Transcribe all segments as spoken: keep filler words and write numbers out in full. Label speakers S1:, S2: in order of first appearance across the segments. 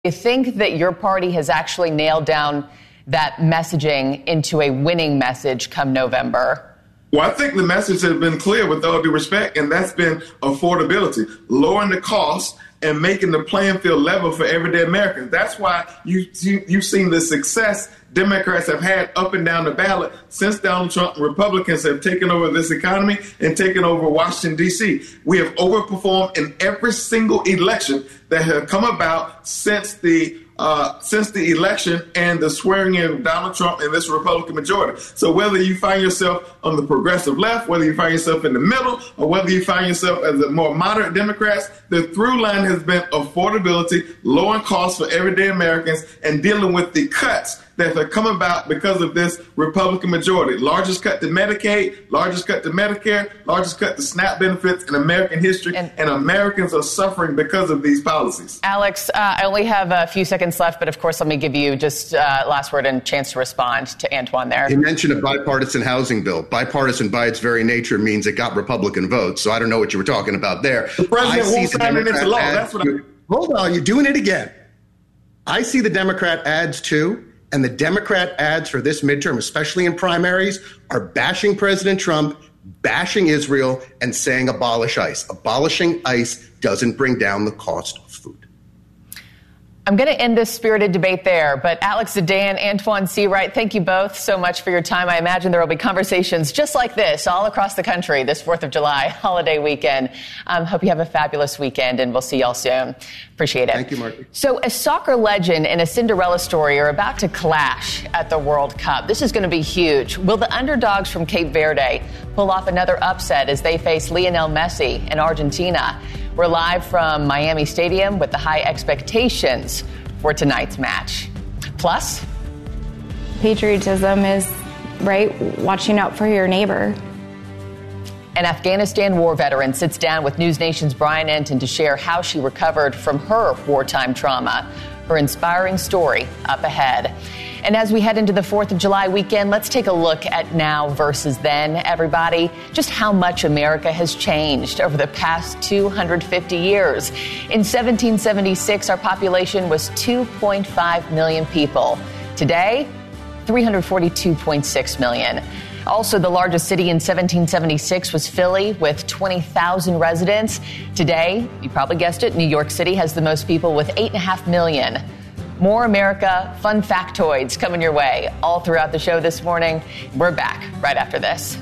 S1: You think that your party has actually nailed down that messaging into a winning message come November?
S2: Well, I think the message has been clear, with all due respect, and that's been affordability, lowering the cost and making the playing field level for everyday Americans. That's why you, you, you've seen the success Democrats have had up and down the ballot since Donald Trump and Republicans have taken over this economy and taken over Washington, D C. We have overperformed in every single election that have come about since the Uh, since the election and the swearing in of Donald Trump and this Republican majority. So whether you find yourself on the progressive left, whether you find yourself in the middle, or whether you find yourself as a more moderate Democrats, the through line has been affordability, lowering costs for everyday Americans, and dealing with the cuts that have come about because of this Republican majority. Largest cut to Medicaid, largest cut to Medicare, largest cut to SNAP benefits in American history, and, and Americans are suffering because of these policies.
S1: Alex, uh, I only have a few seconds left, but of course, let me give you just uh, last word and chance to respond to Antoine there.
S3: He mentioned a bipartisan housing bill. Bipartisan by its very nature means it got Republican votes, so I don't know what you were talking about there.
S2: The president won't sign it into law. That's what I'm...
S3: Hold on, you're doing it again. I see the Democrat ads too. And the Democrat ads for this midterm, especially in primaries, are bashing President Trump, bashing Israel, and saying abolish ICE. Abolishing ICE doesn't bring down the cost of food.
S1: I'm going to end this spirited debate there, but Alex Dadan, Antoine Seawright, thank you both so much for your time. I imagine there will be conversations just like this all across the country this fourth of July holiday weekend. Um, hope you have a fabulous weekend, and we'll see y'all soon. Appreciate it.
S3: Thank you, Marky.
S1: So a soccer legend and a Cinderella story are about to clash at the World Cup. This is going to be huge. Will the underdogs from Cape Verde pull off another upset as they face Lionel Messi in Argentina? We're live from Miami Stadium with the high expectations for tonight's match. Plus,
S4: patriotism is, right, watching out for your neighbor.
S1: An Afghanistan war veteran sits down with News Nation's Brian Enton to share how she recovered from her wartime trauma. Her inspiring story up ahead. And as we head into the fourth of July weekend, let's take a look at now versus then, everybody. Just how much America has changed over the past two hundred fifty years. In seventeen seventy-six, our population was two point five million people. Today, three hundred forty-two point six million. Also, the largest city in seventeen seventy-six was Philly with twenty thousand residents. Today, you probably guessed it, New York City has the most people with eight point five million. More America fun factoids coming your way all throughout the show this morning. We're back right after this.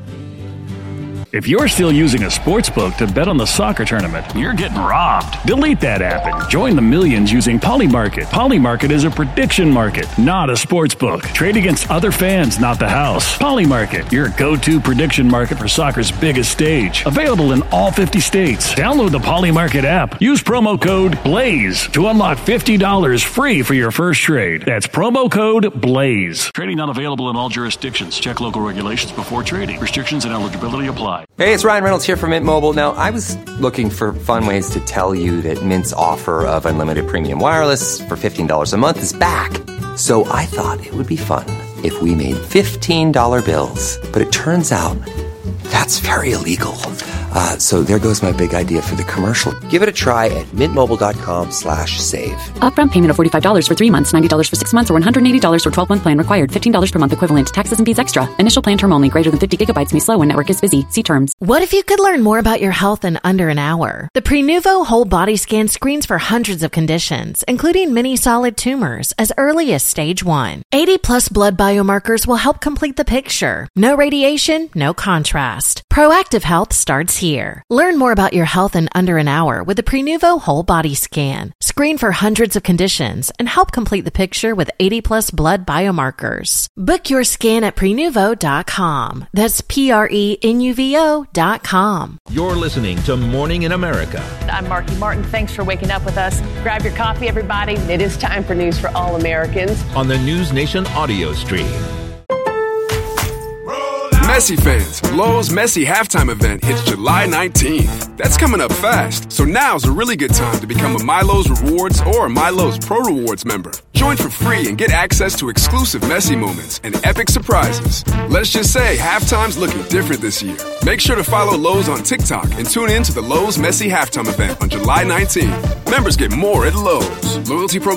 S5: If you're still using a sports book to bet on the soccer tournament, you're getting robbed. Delete that app and join the millions using Polymarket. Polymarket is a prediction market, not a sports book. Trade against other fans, not the house. Polymarket, your go-to prediction market for soccer's biggest stage. Available in all fifty states. Download the Polymarket app. Use promo code BLAZE to unlock fifty dollars free for your first trade. That's promo code BLAZE. Trading not available in all jurisdictions. Check local regulations before trading. Restrictions and eligibility apply.
S6: Hey, it's Ryan Reynolds here from Mint Mobile. Now, I was looking for fun ways to tell you that Mint's offer of unlimited premium wireless for fifteen dollars a month is back. So I thought it would be fun if we made fifteen dollar bills. But it turns out that's very illegal. Uh, so there goes my big idea for the commercial. Give it a try at mintmobile.com slash save.
S7: Upfront payment of forty-five dollars for three months, ninety dollars for six months, or one hundred eighty dollars for twelve-month plan required. fifteen dollars per month equivalent. Taxes and fees extra. Initial plan term only. Greater than fifty gigabytes may slow when network is busy. See terms.
S8: What if you could learn more about your health in under an hour? The Prenuvo Whole Body Scan screens for hundreds of conditions, including many solid tumors, as early as stage one. eighty plus blood biomarkers will help complete the picture. No radiation, no contrast. Proactive health starts here. Learn more about your health in under an hour with the Prenuvo Whole Body Scan. Screen for hundreds of conditions and help complete the picture with eighty plus blood biomarkers. Book your scan at prenuvo dot com. That's P R E N U V O dot com.
S9: You're listening to Morning in America.
S1: I'm Marky Martin. Thanks for waking up with us. Grab your coffee, everybody. It is time for News for All Americans
S9: on the News Nation audio stream.
S10: Messi fans, Lowe's Messi halftime event hits July nineteenth. That's coming up fast, so now's a really good time to become a MyLowe's Rewards or MyLowe's Pro Rewards member. Join for free and get access to exclusive Messi moments and epic surprises. Let's just say halftime's looking different this year. Make sure to follow Lowe's on TikTok and tune in to the Lowe's Messi halftime event on July nineteenth. Members get more at Lowe's. Loyalty program